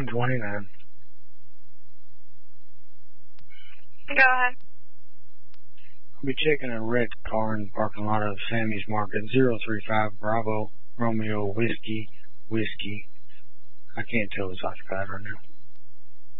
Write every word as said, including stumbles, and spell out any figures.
one twenty-nine. Go ahead. I'll be checking a red car in the parking lot of Sammy's Market. zero three five Bravo Romeo Whiskey Whiskey. I can't tell it's occupied right now.